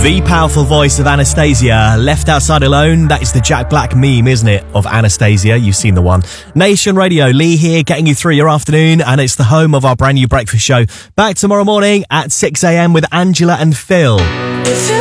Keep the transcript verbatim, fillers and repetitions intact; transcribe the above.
The powerful voice of Anastasia, Left Outside Alone. That is the Jack Black meme, isn't it, of Anastasia? You've seen the one. Nation Radio, Lee here, getting you through your afternoon, and it's the home of our brand new breakfast show. Back tomorrow morning at six a.m. with Angela and Phil.